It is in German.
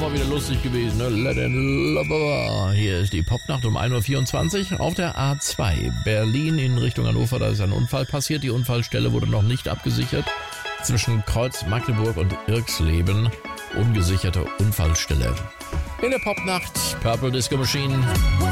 mal wieder lustig gewesen, ne? Let it love. Hier ist die Popnacht um 1.24 Uhr auf der A2. Berlin in Richtung Hannover, da ist ein Unfall passiert. Die Unfallstelle wurde noch nicht abgesichert. Zwischen Kreuz Magdeburg und Irxleben. Ungesicherte Unfallstelle. In der Popnacht, Purple Disco Machine.